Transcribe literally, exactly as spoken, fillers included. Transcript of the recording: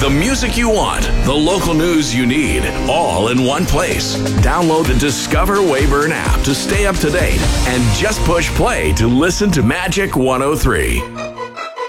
The music you want, the local news you need, all in one place. Download the Discover Weyburn app to stay up to date and just push play to listen to Magic one oh three.